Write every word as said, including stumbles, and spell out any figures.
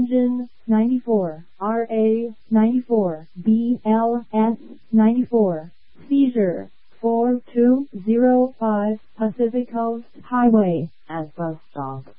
Engine ninety-four, R A ninety-four, B L S ninety-four. Seizure four two zero five Pacific Coast Highway at bus stop.